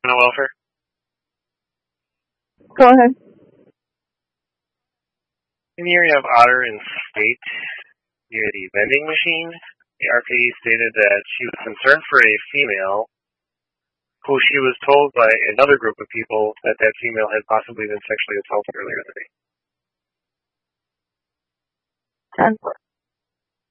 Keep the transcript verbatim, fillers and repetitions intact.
No welfare. Go ahead. In the area of Otter and State, near the vending machine, the R P D stated that she was concerned for a female who she was told by another group of people that that female had possibly been sexually assaulted earlier in the day. ten four.